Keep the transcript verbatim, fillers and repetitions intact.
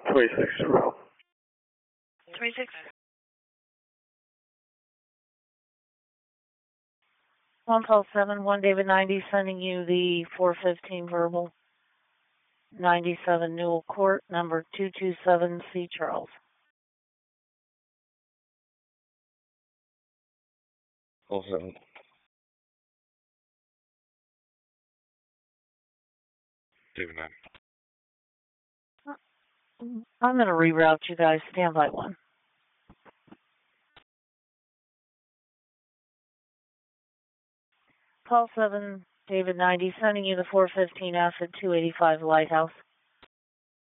twenty-six row. twenty-six. One call seven one David ninety, sending you the four fifteen verbal. ninety-seven Newell Court, number two two seven C Charles. Call seven. David ninety. I'm going to reroute you guys. Stand by one. Call seven David ninety, sending you the four fifteen F at two eighty-five Lighthouse.